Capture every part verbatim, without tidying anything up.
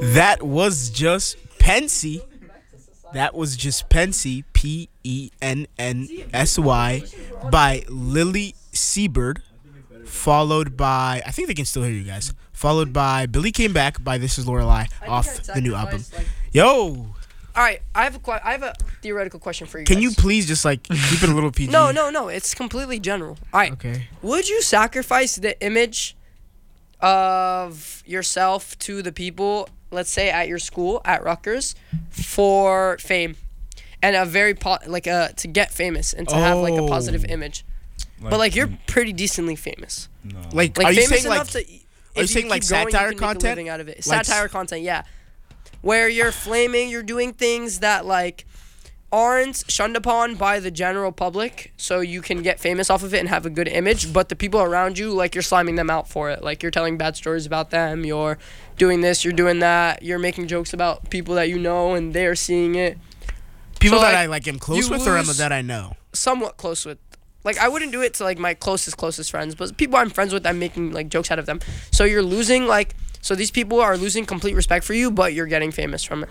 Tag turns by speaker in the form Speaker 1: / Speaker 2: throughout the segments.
Speaker 1: That was just Pensy. That was just Pensy, P E N N S Y, by Lily Seabird, followed by, I think they can still hear you guys, followed by Billy Came Back by This Is Lorelai off the new album. Yo!
Speaker 2: All right, I have a que- I have a theoretical question for you
Speaker 1: Can
Speaker 2: guys.
Speaker 1: you please just like keep it a little P G?
Speaker 2: No, no, no. It's completely general. All right.
Speaker 1: Okay.
Speaker 2: Would you sacrifice the image of yourself to the people, let's say at your school at Rutgers, for fame, and a very po- like a to get famous and to have like a positive
Speaker 1: Oh.
Speaker 2: image? But like you're pretty decently famous.
Speaker 3: No.
Speaker 1: Like,
Speaker 2: Like
Speaker 1: are you
Speaker 2: famous
Speaker 1: saying like,
Speaker 2: enough to.
Speaker 1: are you
Speaker 2: If
Speaker 1: saying like
Speaker 2: keep going, you
Speaker 1: satire
Speaker 2: can make a
Speaker 1: content?
Speaker 2: living out of it.
Speaker 1: Like s-
Speaker 2: Satire content, yeah. Where you're flaming, you're doing things that like aren't shunned upon by the general public, so you can get famous off of it and have a good image, but the people around you, like, you're sliming them out for it. Like, you're telling bad stories about them, you're doing this, you're doing that, you're making jokes about people that you know and they're seeing it.
Speaker 1: people
Speaker 2: So,
Speaker 1: that
Speaker 2: like,
Speaker 1: I like am close
Speaker 2: you
Speaker 1: with or am
Speaker 2: lose-
Speaker 1: that I know?
Speaker 2: Somewhat close with. Like, I wouldn't do it to, like, my closest, closest friends, but people I'm friends with, I'm making, like, jokes out of them. So you're losing, like, so these people are losing complete respect for you, but you're getting famous from it.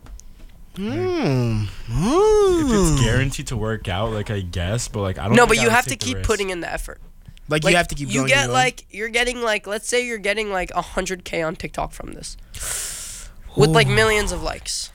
Speaker 1: Hmm.
Speaker 3: If it's
Speaker 1: Hmm.
Speaker 3: guaranteed to work out, like I guess, but like I don't.
Speaker 2: No,
Speaker 3: think
Speaker 2: but
Speaker 3: I
Speaker 2: you
Speaker 3: would
Speaker 2: have to
Speaker 3: take the
Speaker 2: keep
Speaker 3: risk.
Speaker 2: putting in the effort.
Speaker 1: Like,
Speaker 2: Like,
Speaker 1: you have to keep
Speaker 2: you
Speaker 1: going.
Speaker 2: get
Speaker 1: going.
Speaker 2: like you're getting like let's say you're getting like one hundred K on TikTok from this with like millions of likes.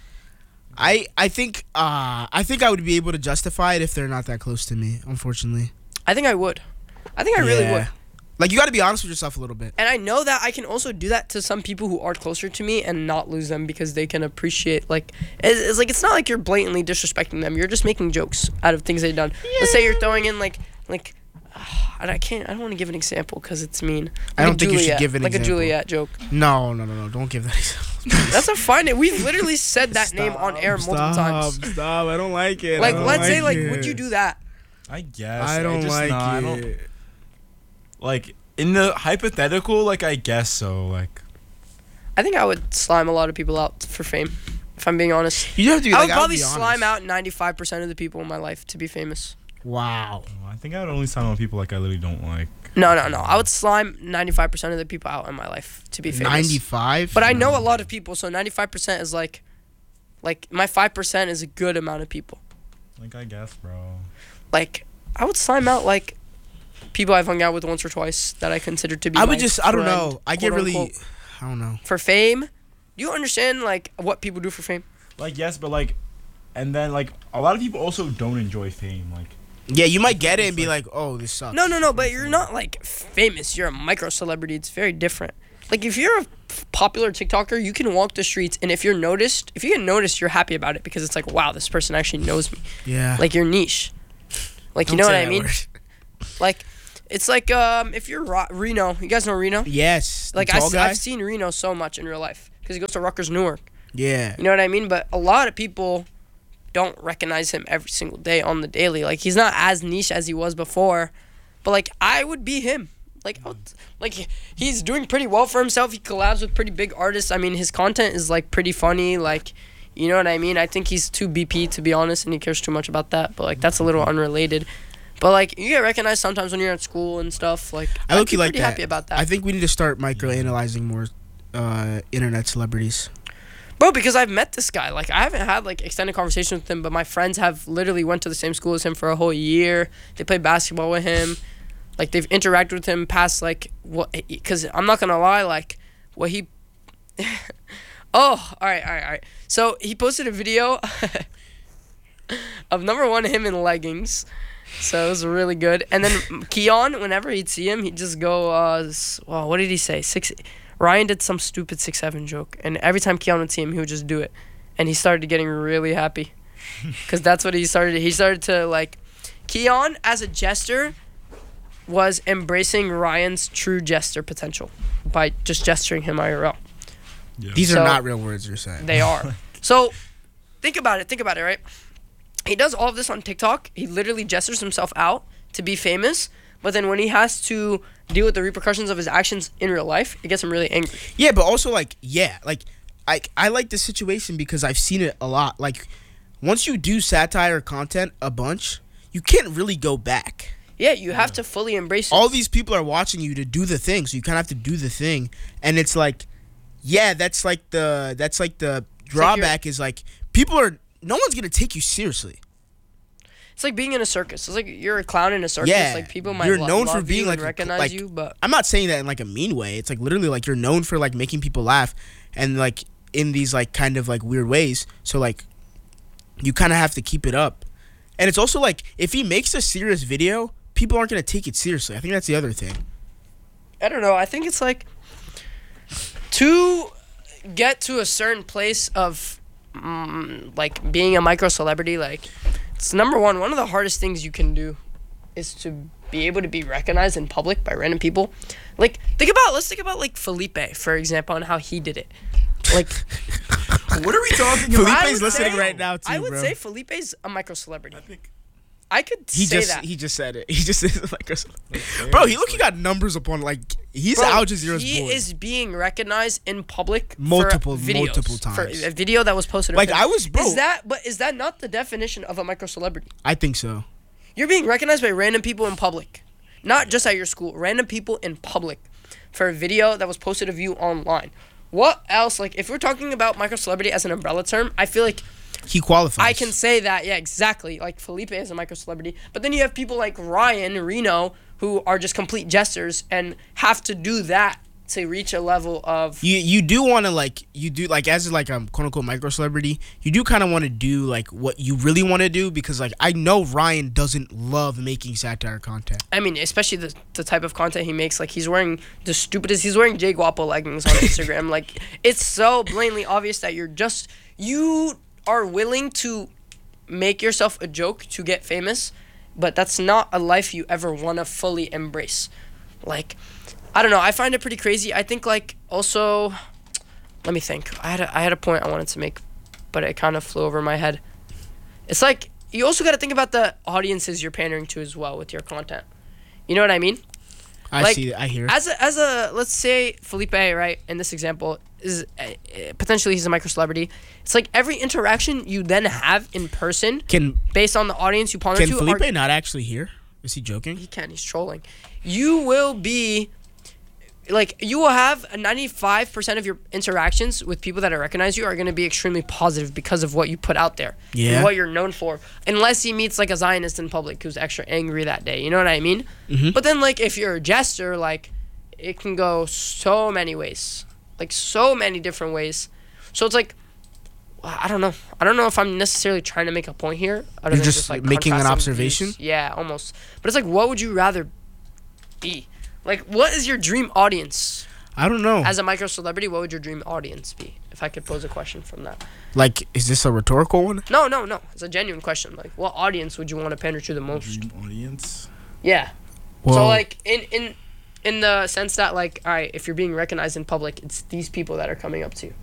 Speaker 1: I I think uh I think I would be able to justify it if they're not that close to me. Unfortunately,
Speaker 2: I think I would. I think I really
Speaker 1: Yeah.
Speaker 2: would.
Speaker 1: Like, you got to be honest with yourself a little bit.
Speaker 2: And I know that I can also do that to some people who are closer to me and not lose them because they can appreciate like it's, it's like it's not like you're blatantly disrespecting them. You're just making jokes out of things they've done. Let's say you're throwing in like like and I can't I don't want to give an example because it's mean. Like
Speaker 1: I don't
Speaker 2: a
Speaker 1: think you should
Speaker 2: Juliet,
Speaker 1: give an
Speaker 2: like
Speaker 1: example.
Speaker 2: a Juliet joke.
Speaker 1: No, no, no, no. Don't give that example.
Speaker 2: That's a fine name. We've literally said that name on air multiple
Speaker 1: stop,
Speaker 2: times.
Speaker 1: Stop! I don't like it.
Speaker 2: Like
Speaker 1: I don't
Speaker 2: let's say like
Speaker 1: it.
Speaker 2: would you do that?
Speaker 3: I guess.
Speaker 1: I don't
Speaker 3: just,
Speaker 1: like
Speaker 3: nah, I
Speaker 1: it.
Speaker 3: don't, like in the hypothetical, like I guess so. Like
Speaker 2: I think I would slime a lot of people out for fame. If I'm being honest,
Speaker 1: You have to be
Speaker 2: I
Speaker 1: like,
Speaker 2: would probably
Speaker 1: be
Speaker 2: slime
Speaker 1: honest.
Speaker 2: out ninety-five percent of the people in my life to be famous.
Speaker 1: Wow.
Speaker 3: I think I would only sign on people like I literally don't like.
Speaker 2: No, no, no. I would slime ninety-five percent of the people out in my life to be famous.
Speaker 1: ninety-five.
Speaker 2: But I know a lot of people, so ninety-five percent is like, like my five percent is a good amount of people.
Speaker 3: Like I guess, bro.
Speaker 2: Like I would slime out like people I've hung out with once or twice that I consider to be.
Speaker 1: I
Speaker 2: my
Speaker 1: would just. I don't
Speaker 2: friend,
Speaker 1: know. I get
Speaker 2: quote,
Speaker 1: really.
Speaker 2: unquote.
Speaker 1: I don't know.
Speaker 2: For fame. Do you understand like what people do for fame?
Speaker 3: Like yes, but like, and then like a lot of people also don't enjoy fame. Like
Speaker 1: Yeah, you might get it and be like, "Oh, this sucks."
Speaker 2: No, no, no. But you're not like famous. You're a micro celebrity. It's very different. Like if you're a f- popular TikToker, you can walk the streets, and if you're noticed, if you get noticed, you're happy about it because it's like, wow, this person actually knows me.
Speaker 1: Yeah.
Speaker 2: Like you're niche. Like you
Speaker 1: Don't
Speaker 2: know what
Speaker 1: say
Speaker 2: I
Speaker 1: that
Speaker 2: mean?
Speaker 1: word.
Speaker 2: Like it's like um if you're Ro- Reno, you guys know Reno?
Speaker 1: Yes. the
Speaker 2: Like I,
Speaker 1: tall guy?
Speaker 2: have seen Reno so much in real life because he goes to Rutgers Newark.
Speaker 1: Yeah.
Speaker 2: You know what I mean? But a lot of people don't recognize him every single day on the daily. Like he's not as niche as he was before. But like I would be him. Like I would, like he- he's doing pretty well for himself. He collabs with pretty big artists. I mean, his content is like pretty funny. Like, you know what I mean? I think he's too B P to be honest, and he cares too much about that. But like that's a little unrelated. But like you get recognized sometimes when you're at school and stuff. Like
Speaker 1: I
Speaker 2: I'd
Speaker 1: look
Speaker 2: be
Speaker 1: like
Speaker 2: pretty
Speaker 1: that.
Speaker 2: happy about that.
Speaker 1: I think we need to start micro-analyzing more uh, internet celebrities.
Speaker 2: Bro, because I've met this guy. Like, I haven't had, like, extended conversations with him, but my friends have literally went to the same school as him for a whole year. They played basketball with him. Like, they've interacted with him past, like, what... Because I'm not going to lie, like, what he... oh, all right, all right, all right. So, he posted a video of, number one, him in leggings. So, it was really good. And then Keon, whenever he'd see him, he'd just go, uh, s- well, what did he say? Six... Ryan did some stupid six seven joke, and every time Keon would see him, he would just do it, and he started getting really happy, because that's what he started. He started to like, Keon as a jester, was embracing Ryan's true jester potential by just gesturing him I R L.
Speaker 3: Yeah.
Speaker 1: These
Speaker 2: So-
Speaker 1: are not real words you're saying.
Speaker 2: They are. So, think about it. Think about it. Right? He does all of this on TikTok. He literally gestures himself out to be famous, but then when he has to deal with the repercussions of his actions in real life, it gets him really angry.
Speaker 1: Yeah, but also like, yeah, like I I like this situation because I've seen it a lot. Like, once you do satire content a bunch, you can't really go back.
Speaker 2: Yeah, you have to fully embrace it.
Speaker 1: All these people are watching you to do the thing, so you kind of have to do the thing, and it's like, yeah, that's like the that's like the drawback is like people are no one's gonna take you seriously.
Speaker 2: It's like being in a circus. It's like you're a clown in a circus.
Speaker 1: Yeah,
Speaker 2: Like people might
Speaker 1: you're
Speaker 2: lo-
Speaker 1: known
Speaker 2: love
Speaker 1: for being
Speaker 2: you
Speaker 1: like
Speaker 2: and
Speaker 1: a-
Speaker 2: recognize
Speaker 1: like-
Speaker 2: you, but
Speaker 1: I'm not saying that in like a mean way. It's like literally like you're known for like making people laugh and like in these like kind of like weird ways. So like you kind of have to keep it up. And it's also like if he makes a serious video, people aren't gonna take it seriously. I think that's the other thing.
Speaker 2: I don't know. I think it's like to get to a certain place of mm, like being a micro celebrity. Like it's number one. One of the hardest things you can do is to be able to be recognized in public by random people. Like think about let's think about like Felipe, for example, and how he did it. Like
Speaker 3: What are we talking
Speaker 1: Felipe's
Speaker 3: about?
Speaker 2: I would
Speaker 1: listening
Speaker 2: say-
Speaker 1: right now too,
Speaker 2: I would
Speaker 1: bro.
Speaker 2: say Felipe's a micro celebrity.
Speaker 3: I think
Speaker 2: I could
Speaker 1: He
Speaker 2: say
Speaker 1: just
Speaker 2: that.
Speaker 1: he just said it. He just said like,
Speaker 3: fair.
Speaker 1: bro. He
Speaker 3: It's
Speaker 1: look he
Speaker 3: like-
Speaker 1: got numbers upon like he's
Speaker 2: Bro,
Speaker 1: Al Jazeera's
Speaker 2: he
Speaker 1: boy.
Speaker 2: is being recognized in public
Speaker 1: Multiple-
Speaker 2: for videos,
Speaker 1: multiple
Speaker 2: for
Speaker 1: times.
Speaker 2: a video that was posted. of
Speaker 1: Like,
Speaker 2: him.
Speaker 1: I was- bro.
Speaker 2: Is that but is that not the definition of a micro celebrity?
Speaker 1: I think so.
Speaker 2: You're being recognized by random people in public, not just at your school. Random people in public for a video that was posted of you online. What else? Like, if we're talking about micro celebrity as an umbrella term, I feel like
Speaker 1: He qualifies.
Speaker 2: I can say that. Yeah, exactly. Like Felipe is a micro celebrity, but then you have people like Ryan Reno who are just complete jesters and have to do that to reach a level of.
Speaker 1: You you do want to like you do like as like a quote unquote micro celebrity, you do kind of want to do like what you really want to do because like I know Ryan doesn't love making satire content.
Speaker 2: I mean, especially the the type of content he makes. Like he's wearing the stupidest. He's wearing J Guapo leggings on Instagram. Like it's so blatantly obvious that you're just you are willing to make yourself a joke to get famous, but that's not a life you ever want to fully embrace. Like, I don't know. I find it pretty crazy. I think like also, let me think. I had a, I had a point I wanted to make, but it kind of flew over my head. It's like you also got to think about the audiences you're pandering to as well with your content. You know what I mean?
Speaker 1: I
Speaker 2: Like,
Speaker 1: see. I hear.
Speaker 2: As a, as a let's say Felipe, right, in this example is uh, uh, potentially he's a micro celebrity. It's like every interaction you then have in person
Speaker 1: Can
Speaker 2: based on the audience you ponder
Speaker 1: can
Speaker 2: to.
Speaker 1: Felipe
Speaker 2: are,
Speaker 1: not actually hear? Is he joking?
Speaker 2: he can. He's trolling. You will be like you will have a ninety-five percent of your interactions with people that recognize you are going to be extremely positive because of what you put out there
Speaker 1: Yeah.
Speaker 2: and what you're known for, unless he meets like a Zionist in public who's extra angry that day, you know what I mean?
Speaker 1: Mhm.
Speaker 2: But then like if you're a jester, like it can go so many ways, like so many different ways. So it's like I don't know. I don't know if I'm necessarily trying to make a point here. Other
Speaker 1: You're
Speaker 2: than
Speaker 1: just making an
Speaker 2: contrasting
Speaker 1: observation?
Speaker 2: views. Yeah, almost. But it's like, what would you rather be? Like, what is your dream audience?
Speaker 1: I don't know.
Speaker 2: As a micro celebrity, what would your dream audience be? If I could pose a question from that.
Speaker 1: Like, is this a rhetorical one?
Speaker 2: No, no, no. It's a genuine question. Like, what audience would you want to pander to the most?
Speaker 3: Dream audience.
Speaker 2: Yeah.
Speaker 1: Well,
Speaker 2: so, like, in, in, in the sense that, like, all right, if you're being recognized in public, it's these people that are coming up to you.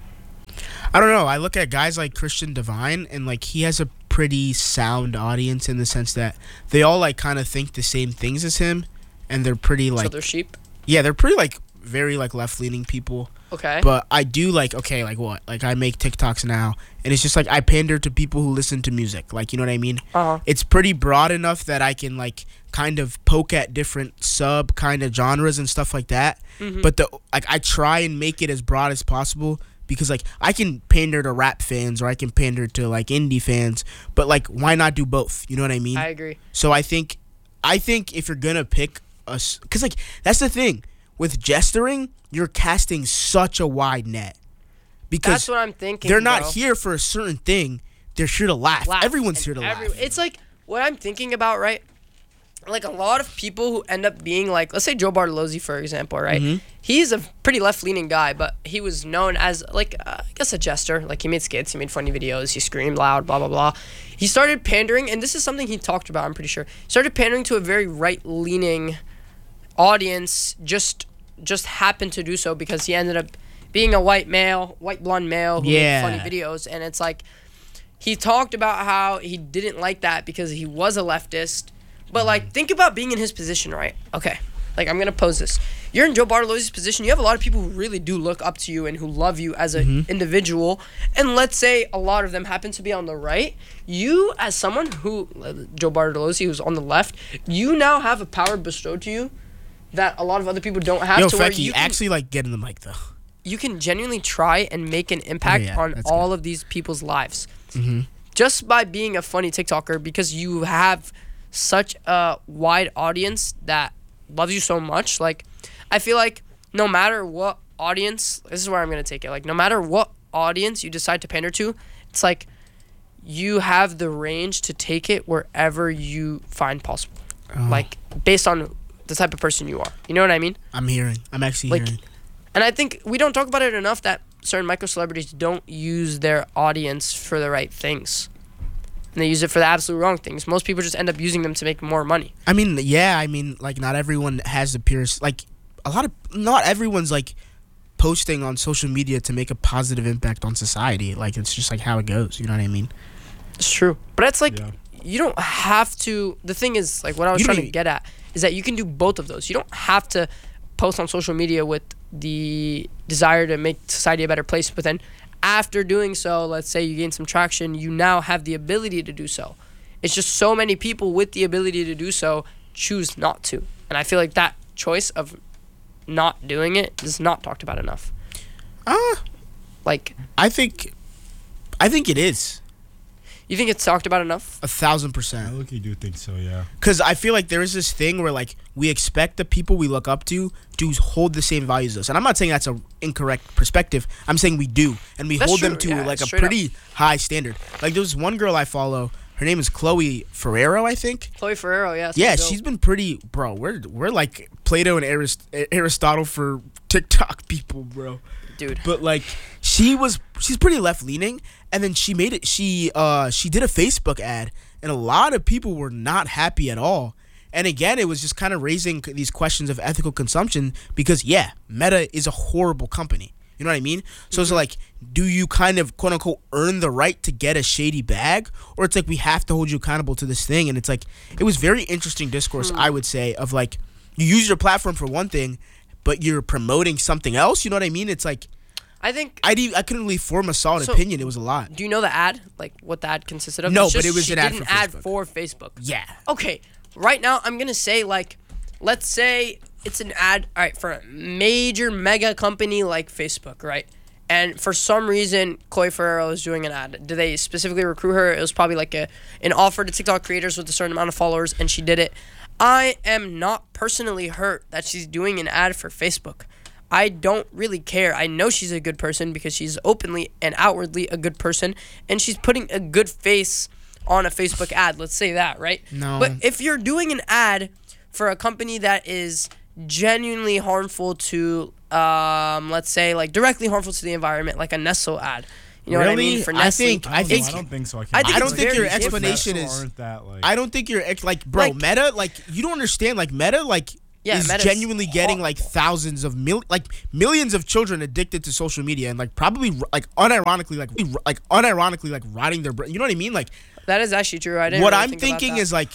Speaker 1: I don't know. I look at guys like Christian Devine, and like he has a pretty sound audience in the sense that they all like kind of think the same things as him, and they're pretty like
Speaker 2: so they're sheep.
Speaker 1: yeah, they're pretty like very like left leaning people.
Speaker 2: Okay.
Speaker 1: But I do like okay, like what? Like I make TikToks now, and it's just like I pander to people who listen to music. Like you know what I mean?
Speaker 2: Uh-huh.
Speaker 1: It's pretty broad enough that I can like kind of poke at different sub kind of genres and stuff like that.
Speaker 2: Mhm.
Speaker 1: But the like I try and make it as broad as possible because like I can pander to rap fans or I can pander to like indie fans, but like why not do both? You know what I mean?
Speaker 2: I agree.
Speaker 1: So I think I think if you're gonna pick us, cause like that's the thing with jestering, you're casting such a wide net because
Speaker 2: That's what I'm thinking.
Speaker 1: they're not
Speaker 2: bro.
Speaker 1: here for a certain thing. They're here to laugh.
Speaker 2: Laugh.
Speaker 1: Everyone's
Speaker 2: And
Speaker 1: here to
Speaker 2: every-
Speaker 1: laugh.
Speaker 2: It's like what I'm thinking about, right? Like a lot of people who end up being like, let's say Joe Bartolozzi, for example, right?
Speaker 1: Mhm.
Speaker 2: He's a pretty left-leaning guy, but he was known as like, uh, I guess a jester. Like he made skits, he made funny videos, he screamed loud, blah, blah, blah. He started pandering, and this is something he talked about, I'm pretty sure. He started pandering to a very right-leaning audience, just just happened to do so because he ended up being a white male, white blonde male who
Speaker 1: Yeah.
Speaker 2: made funny videos. And it's like, he talked about how he didn't like that because he was a leftist. But like, think about being in his position, right? Okay, like I'm gonna pose this. You're in Joe Bartolozzi's position. You have a lot of people who really do look up to you and who love you as an individual. And let's say a lot of them happen to be on the right. You, as someone who, uh, Joe Bartolozzi, who's on the left, you now have a power bestowed to you that a lot of other people don't have.
Speaker 1: Yo,
Speaker 2: to where
Speaker 1: Fecky,
Speaker 2: you can,
Speaker 1: actually like get in the mic though.
Speaker 2: you can genuinely try and make an impact
Speaker 1: yeah,
Speaker 2: on
Speaker 1: that's
Speaker 2: all
Speaker 1: good.
Speaker 2: of these people's lives
Speaker 1: Mm-hmm.
Speaker 2: just by being a funny TikToker, because you have such a wide audience that loves you so much. Like, I feel like no matter what audience, this is where I'm gonna take it. Like, no matter what audience you decide to pander to, it's like you have the range to take it wherever you find possible.
Speaker 1: Oh.
Speaker 2: Like, based on the type of person you are. You know what I mean?
Speaker 1: I'm hearing. I'm actually
Speaker 2: Like,
Speaker 1: hearing.
Speaker 2: And I think we don't talk about it enough that certain micro celebrities don't use their audience for the right things. And they use it for the absolute wrong things. Most people just end up using them to make more money.
Speaker 1: I mean, yeah. I mean, like, not everyone has the purest. Like, a lot of not everyone's like posting on social media to make a positive impact on society. Like, it's just like how it goes. You know what I mean?
Speaker 2: It's true. But it's like,
Speaker 3: Yeah.
Speaker 2: you don't have to. The thing is, like, what I was
Speaker 1: You don't
Speaker 2: trying to
Speaker 1: even-
Speaker 2: get at is that you can do both of those. You don't have to post on social media with the desire to make society a better place. But then after doing so, let's say you gain some traction, you now have the ability to do so. It's just so many people with the ability to do so choose not to. And I feel like that choice of not doing it is not talked about enough.
Speaker 1: Uh,
Speaker 2: Like,
Speaker 1: I think, I think it is
Speaker 2: you think it's talked about enough?
Speaker 1: a thousand
Speaker 3: I
Speaker 1: percent.
Speaker 3: look, you do think so, yeah.
Speaker 1: Because I feel like there is this thing where like we expect the people we look up to to hold the same values as us, and I'm not saying that's a incorrect perspective. I'm saying we do, and we
Speaker 2: That's
Speaker 1: hold them
Speaker 2: true,
Speaker 1: to
Speaker 2: yeah,
Speaker 1: like a
Speaker 2: straight up.
Speaker 1: pretty high standard. Like there's one girl I follow. Her name is Chloe Ferrero, I think.
Speaker 2: Chloe Ferrero, yeah.
Speaker 1: Yeah,
Speaker 2: sounds dope.
Speaker 1: she's been pretty, bro. We're we're like Plato and Arist- Aristotle for TikTok people, bro.
Speaker 2: Dude.
Speaker 1: But like, she was she's pretty left leaning, and then she made it. She uh she did a Facebook ad, and a lot of people were not happy at all. And again, it was just kind of raising these questions of ethical consumption because yeah, Meta is a horrible company. You know what I mean? So it's like, do you kind of quote unquote earn the right to get a shady bag, or it's like we have to hold you accountable to this thing? And it's like it was very interesting discourse, I would say, of like you use your platform for one thing, but you're promoting something else. You know what I mean? It's like
Speaker 2: I think.
Speaker 1: I didn't, I couldn't really form a solid
Speaker 2: So-
Speaker 1: opinion. It was a lot.
Speaker 2: Do you know the ad? Like what the ad consisted of?
Speaker 1: No,
Speaker 2: It's
Speaker 1: but
Speaker 2: just
Speaker 1: it was
Speaker 2: she
Speaker 1: an ad
Speaker 2: did
Speaker 1: for
Speaker 2: an ad
Speaker 1: Facebook.
Speaker 2: for Facebook.
Speaker 1: Yeah.
Speaker 2: Okay, right now I'm gonna say like, let's say it's an ad. All right, for a major mega company like Facebook, right? And for some reason, Chloe Ferrero is doing an ad. Did they specifically recruit her? It was probably like a an offer to TikTok creators with a certain amount of followers, and she did it. I am not personally hurt that she's doing an ad for Facebook. I don't really care. I know she's a good person because she's openly and outwardly a good person, and she's putting a good face on a Facebook ad. Let's say that, right?
Speaker 1: No.
Speaker 2: But if you're doing an ad for a company that is genuinely harmful to, um, let's say, like directly harmful to the environment, like a Nestle ad. You know what I
Speaker 1: Really?
Speaker 2: mean? For
Speaker 1: I
Speaker 2: Nestle.
Speaker 1: think-
Speaker 3: I, don't
Speaker 1: think-
Speaker 3: know, I don't think so. I,
Speaker 2: I
Speaker 3: can't
Speaker 2: think
Speaker 1: I don't
Speaker 2: it's
Speaker 1: think
Speaker 2: very
Speaker 1: your
Speaker 2: different.
Speaker 1: explanation
Speaker 3: Nestle
Speaker 1: is.
Speaker 3: aren't that, like,
Speaker 1: I don't think you're ex- like, bro.
Speaker 2: Like-
Speaker 1: Meta, like, you don't understand. Like, Meta, like,
Speaker 2: Yeah,
Speaker 1: is
Speaker 2: Meta's
Speaker 1: genuinely getting like
Speaker 2: horrible.
Speaker 1: thousands of mil, like millions of children addicted to social media, and like probably like unironically, like like unironically, like rotting their brain. You know what I mean? Like,
Speaker 2: That is actually true. I didn't
Speaker 1: what
Speaker 2: really
Speaker 1: I'm
Speaker 2: think about
Speaker 1: thinking
Speaker 2: that.
Speaker 1: is like